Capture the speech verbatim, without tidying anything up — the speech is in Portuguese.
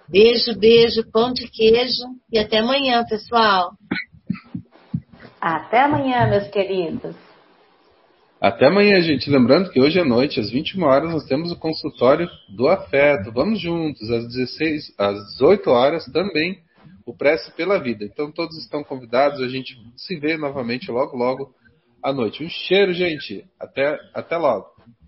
Beijo, beijo, pão de queijo e até amanhã, pessoal. Até amanhã, meus queridos. Até amanhã, gente. Lembrando que hoje à noite, às vinte e uma horas, nós temos o consultório do afeto. Vamos juntos, às dezesseis, às dezoito horas também, o Prece pela Vida. Então todos estão convidados, a gente se vê novamente logo, logo à noite. Um cheiro, gente. Até, até logo.